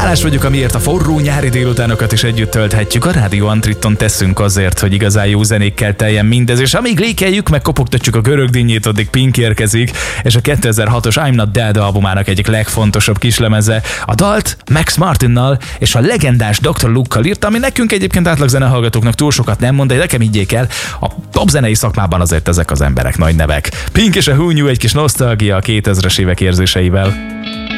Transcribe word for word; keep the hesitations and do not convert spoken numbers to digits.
Hálás vagyok, amiért a forró nyári délutánokat is együtt tölthetjük. A Rádió Antriton teszünk azért, hogy igazán jó zenékkel teljen mindez, és amíg lékeljük, meg kopogtatjuk a görög dinnyét, addig Pink érkezik, és a kétezer-hatos I'm Not Dead albumának egyik legfontosabb kislemeze. A dalt Max Martinnal és a legendás doktor Luke-kal írta, ami nekünk egyébként átlag zenehallgatóknak túl sokat nem mond, de nekem higgyék el, a popzenei szakmában azért ezek az emberek nagy nevek. Pink és a Who Knew, egy kis nosztalgia a kétezres évek érzéseivel.